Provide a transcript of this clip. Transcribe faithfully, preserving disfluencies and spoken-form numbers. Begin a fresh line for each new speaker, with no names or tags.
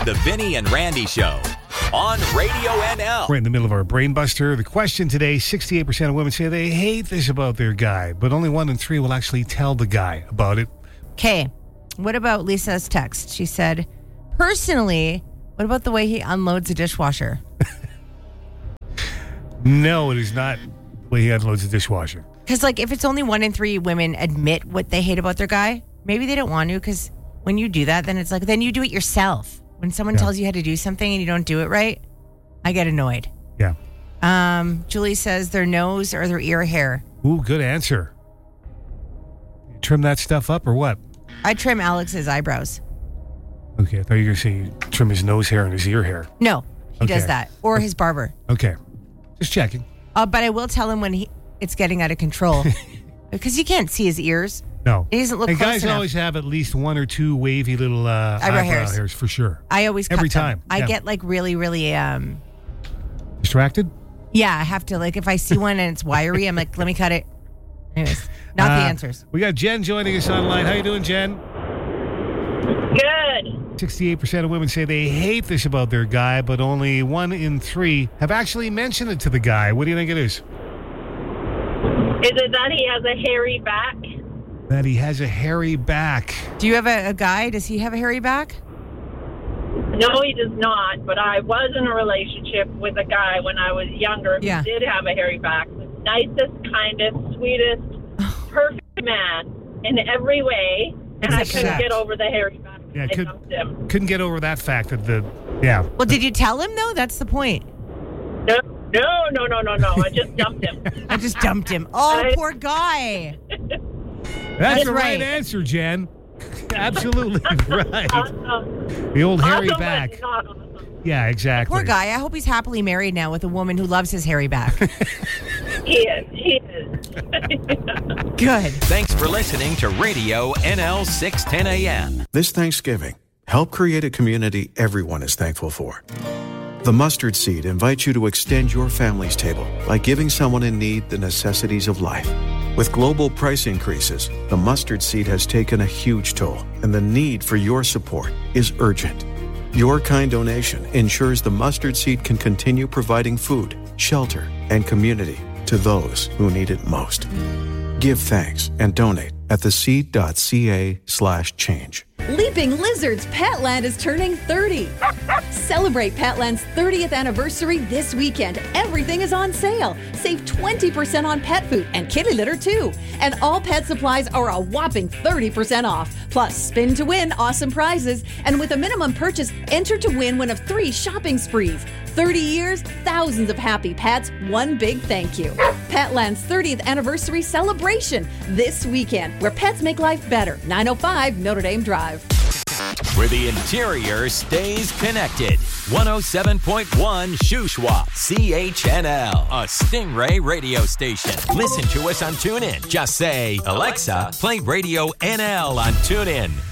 The Vinny and Randy Show on Radio N L.
We're in the middle of our Brain Buster. The question today, sixty-eight percent of women say they hate this about their guy, but only one in three will actually tell the guy about it.
Okay, what about Lisa's text? She said, personally, what about the way he unloads a dishwasher?
No, it is not the way he unloads the dishwasher.
Because, like, if it's only one in three women admit what they hate about their guy, maybe they don't want to, because when you do that, then it's like, then you do it yourself. When someone
Yeah.
tells you how to do something and you don't do it right, I get annoyed.
Yeah.
Um, Julie says their nose or their ear hair.
Ooh, good answer. You trim that stuff up or what?
I trim Alex's eyebrows.
Okay, I thought you were going to say you trim his nose hair and his ear hair.
No, he
Okay.
does that. Or his barber.
Okay. Just checking.
Uh, but I will tell him when he it's getting out of control. Because you can't see his ears.
No.
He doesn't look
and
close
guys
enough.
always have at least one or two wavy little uh,
Eyebrow
eyebrow
hairs.
hairs. for sure.
I always cut
Every
them.
time.
I
Yeah.
get like really, really, um,
Distracted?
yeah, I have to, like, if I see one and it's wiry, I'm like, let me cut it. Anyways, not the
Uh,
answers.
We got Jen joining us online. How you doing, Jen?
Good.
sixty-eight percent of women say they hate this about their guy, but only one in three have actually mentioned it to the guy. What do you think it is?
Is it that he has a hairy back?
That he has a hairy back.
Do you have a, a guy? Does he have a hairy back?
No, he does not. But I was in a relationship with a guy when I was younger who
Yeah.
did have a hairy back. The nicest, kindest, sweetest, perfect man in every way. And I
Except
couldn't
that.
get over the hairy back.
Yeah,
I
could-
dumped him.
Couldn't get over that fact that the, yeah.
Well, did you tell him, though? That's the point.
No, no, no, no, no, no. I just dumped him.
I just dumped him. Oh,
I-
poor guy.
That's
That's
the right
right.
answer, Jen. Absolutely right.
Awesome.
The old hairy
Awesome,
back.
but not awesome.
Yeah, exactly.
Poor guy. I hope he's happily married now with a woman who loves his hairy back.
He is. He is.
Good.
Thanks for listening to Radio N L six ten A M.
This Thanksgiving, help create a community everyone is thankful for. The Mustard Seed invites you to extend your family's table by giving someone in need the necessities of life. With global price increases, the Mustard Seed has taken a huge toll, and the need for your support is urgent. Your kind donation ensures the Mustard Seed can continue providing food, shelter, and community to those who need it most. Give thanks and donate at theseed.ca slash change.
Leaping Lizards Petland is turning thirty. Celebrate Petland's thirtieth anniversary this weekend. Everything is on sale. Save twenty percent on pet food and kitty litter too. And all pet supplies are a whopping thirty percent off. Plus, spin to win awesome prizes. And with a minimum purchase, enter to win one of three shopping sprees. thirty years, thousands of happy pets, one big thank you. Petland's thirtieth anniversary celebration this weekend, where pets make life better. nine oh five Notre Dame Drive.
Where the interior stays connected. one oh seven point one Shuswap, C H N L, a Stingray radio station. Listen to us on TuneIn. Just say, Alexa, play Radio N L on TuneIn.